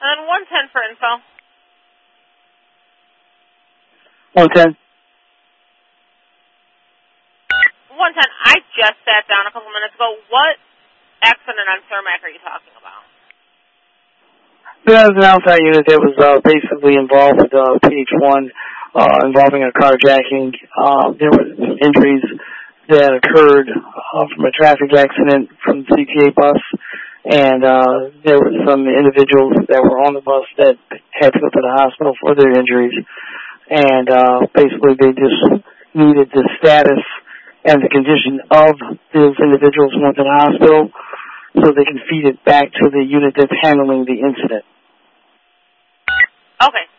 And 110 for info. 110. 110. I just sat down a couple minutes ago. What accident on Cermak are you talking about? There was an outside unit that was basically involved with PH1 involving a carjacking. There were some injuries that occurred from a traffic accident from the CTA bus, and there were some individuals that were on the bus that had to go to the hospital for their injuries, and basically they just needed the status and the condition of those individuals who went to the hospital so they can feed it back to the unit that's handling the incident. Okay,